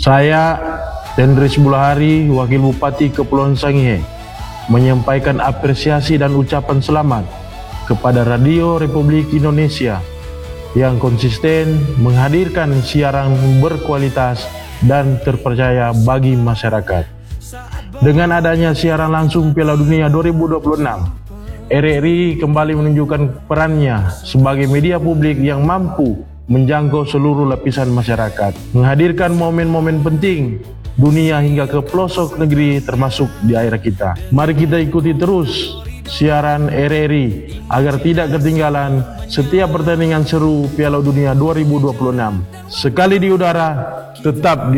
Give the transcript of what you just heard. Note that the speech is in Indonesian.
Saya, Tendris Bulahari, Wakil Bupati Kepulauan Sangihe, menyampaikan apresiasi dan ucapan selamat kepada Radio Republik Indonesia yang konsisten menghadirkan siaran berkualitas dan terpercaya bagi masyarakat. Dengan adanya siaran langsung Piala Dunia 2026, RRI kembali menunjukkan perannya sebagai media publik yang mampu menjangkau seluruh lapisan masyarakat, menghadirkan momen-momen penting dunia hingga ke pelosok negeri termasuk di daerah kita. Mari kita ikuti terus siaran RRI agar tidak ketinggalan setiap pertandingan seru Piala Dunia 2026. Sekali di udara, tetap di